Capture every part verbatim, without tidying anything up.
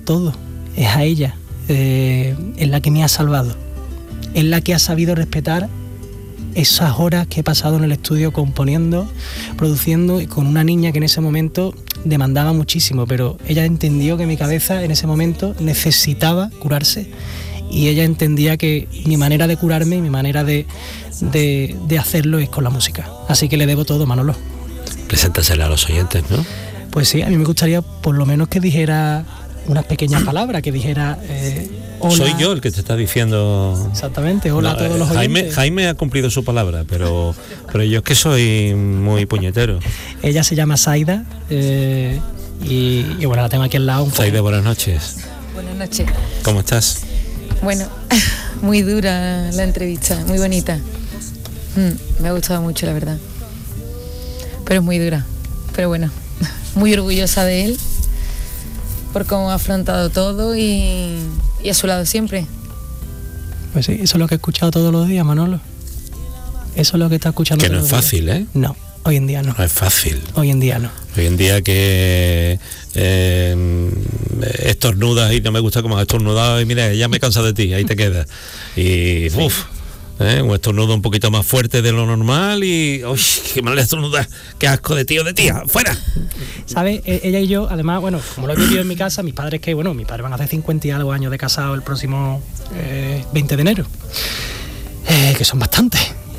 todo, es a ella, eh, es la que me ha salvado, es la que ha sabido respetar esas horas que he pasado en el estudio componiendo, produciendo, y con una niña que en ese momento demandaba muchísimo, pero ella entendió que mi cabeza en ese momento necesitaba curarse, y ella entendía que mi manera de curarme y mi manera de, de, de hacerlo es con la música. Así que le debo todo, Manolo. Preséntasela a los oyentes, ¿no? Pues sí, a mí me gustaría por lo menos que dijera unas pequeñas palabras, que dijera eh, hola. Soy yo el que te está diciendo. Exactamente, hola no, a todos los Jaime, oyentes. Jaime ha cumplido su palabra, pero, pero yo es que soy muy puñetero. Ella se llama Zaida, eh, y, y bueno, la tengo aquí al lado. Zaida, buenas noches. Buenas noches. ¿Cómo estás? Bueno, muy dura la entrevista, muy bonita. Mm, me ha gustado mucho, la verdad. Pero es muy dura. Pero bueno, muy orgullosa de él por cómo ha afrontado todo y, y a su lado siempre. Pues sí, eso es lo que he escuchado todos los días, Manolo. Eso es lo que está escuchando Que todos no es los fácil, días. ¿eh? No, hoy en día no. No es fácil. Hoy en día no. Hoy en día que eh, estornudas y no me gusta cómo has estornudado y mira, ya me he cansado de ti, ahí te quedas. Y uff, ¿eh? Un estornudo un poquito más fuerte de lo normal y uy, qué mal estornudar, qué asco de tío, de tía, fuera. ¿Sabes? Ella y yo, además, bueno, como lo he vivido en mi casa, mis padres que, bueno, mis padres van a hacer cincuenta y algo años de casado el próximo eh, veinte de enero, eh, que son bastantes.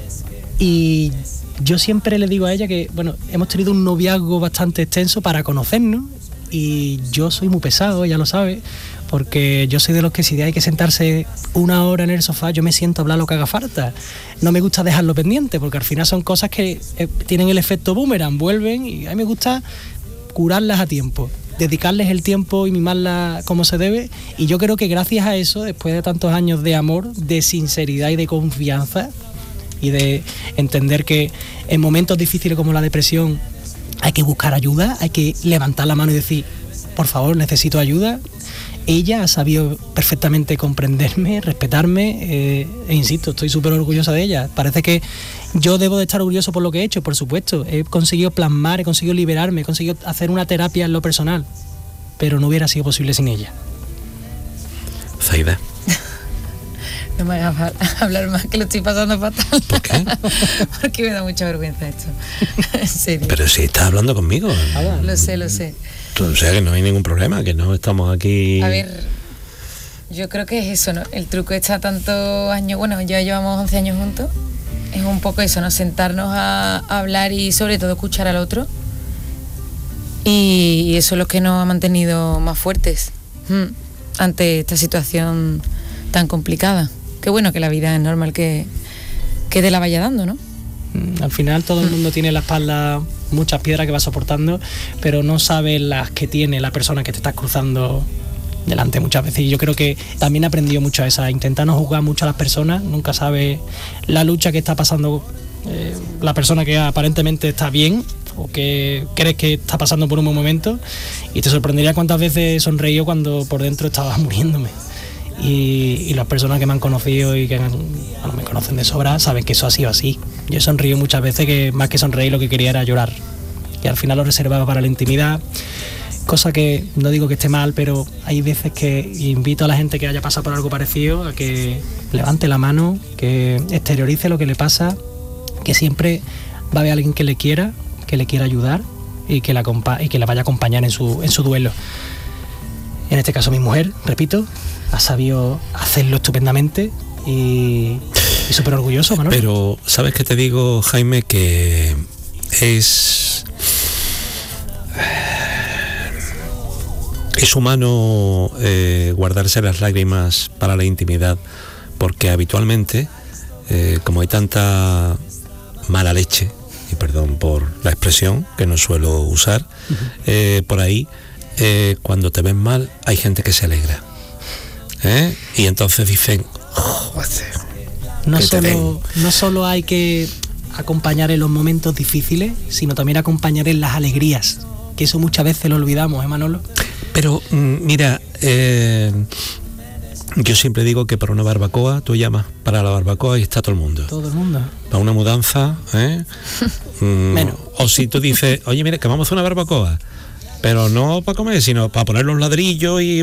Y yo siempre le digo a ella que, bueno, hemos tenido un noviazgo bastante extenso para conocernos, y yo soy muy pesado, ella lo sabe, porque yo soy de los que si hay que sentarse una hora en el sofá, yo me siento a hablar lo que haga falta. No me gusta dejarlo pendiente, porque al final son cosas que eh, tienen el efecto boomerang, vuelven, y a mí me gusta curarlas a tiempo, dedicarles el tiempo y mimarlas como se debe, y yo creo que gracias a eso, después de tantos años de amor, de sinceridad y de confianza, y de entender que en momentos difíciles como la depresión hay que buscar ayuda, hay que levantar la mano y decir, por favor, necesito ayuda. Ella ha sabido perfectamente comprenderme, respetarme, eh, e insisto, estoy súper orgullosa de ella. Parece que yo debo de estar orgulloso por lo que he hecho, por supuesto. He conseguido plasmar, he conseguido liberarme, he conseguido hacer una terapia en lo personal, pero no hubiera sido posible sin ella. Zaida. No me hagas hablar más, que lo estoy pasando fatal. ¿Por qué? Porque me da mucha vergüenza esto. En serio. Pero si estás hablando conmigo. Lo sé, lo sé. O sea, que no hay ningún problema, que no estamos aquí. A ver, yo creo que es eso, ¿no? El truco está tantos años, bueno, ya llevamos once años juntos. Es un poco eso, ¿no? Sentarnos a, a hablar y sobre todo escuchar al otro. Y, y eso es lo que nos ha mantenido más fuertes hmm, ante esta situación tan complicada. Qué bueno que la vida es normal que, que te la vaya dando, ¿no? Al final todo el mundo tiene en la espalda muchas piedras que va soportando, pero no sabe las que tiene la persona que te estás cruzando delante muchas veces. Y yo creo que también he aprendido mucho a esa, a intentar no juzgar mucho a las personas. Nunca sabe la lucha que está pasando eh, la persona que aparentemente está bien o que crees que está pasando por un buen momento, y te sorprendería cuántas veces he sonreído cuando por dentro estaba muriéndome. Y, y las personas que me han conocido y que no me conocen de sobra saben que eso ha sido así. Yo he sonreído muchas veces que más que sonreír lo que quería era llorar, y al final lo reservaba para la intimidad, cosa que no digo que esté mal, pero hay veces que invito a la gente que haya pasado por algo parecido a que levante la mano, que exteriorice lo que le pasa, que siempre va a haber alguien que le quiera, que le quiera ayudar y que la, compa- y que la vaya a acompañar en su, en su duelo. En este caso mi mujer, repito, ha sabido hacerlo estupendamente y, y súper orgulloso, Manolo. Pero, ¿sabes qué te digo, Jaime? Que es... Es humano eh, guardarse las lágrimas para la intimidad, porque habitualmente, eh, como hay tanta mala leche, y perdón por la expresión que no suelo usar, uh-huh. eh, por ahí, eh, cuando te ven mal, hay gente que se alegra. ¿Eh? Y entonces dicen, oh, no, solo, no solo hay que acompañar en los momentos difíciles, sino también acompañar en las alegrías, que eso muchas veces lo olvidamos, ¿eh, Manolo? Pero mira, eh, yo siempre digo que para una barbacoa tú llamas para la barbacoa y está todo el mundo. Todo el mundo. Para una mudanza, ¿eh? Menos. O si tú dices, oye, mira, que vamos a hacer una barbacoa, pero no para comer, sino para poner los ladrillos y